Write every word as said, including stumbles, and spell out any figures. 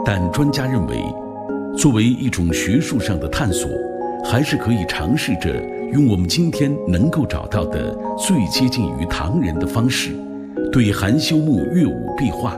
但专家认为，作为一种学术上的探索，还是可以尝试着用我们今天能够找到的最接近于唐人的方式，对含羞木乐舞壁画